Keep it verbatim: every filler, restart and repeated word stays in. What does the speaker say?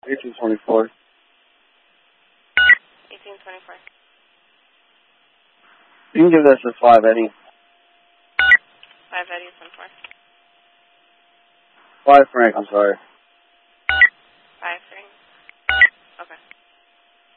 eighteen twenty-four. eighteen twenty-four. You can give this a five Eddie. five Eddie, ten four. five Frank, I'm sorry.